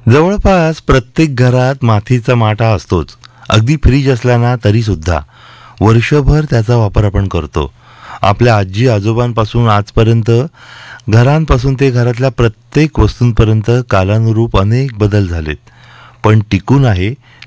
जवळपास प्रत्येक घरात मातीचा माठा असतोच. अगदी फ्रीज असला ना तरी सुद्धा वर्षभर त्याचा वापर आपण करतो. आपल्या आजी आजोबांपासून आजपर्यंत, घरांपासून ते घरातल्या प्रत्येक वस्तूंपर्यंत कालानुरूप अनेक बदल झालेत, पण टिकून आहे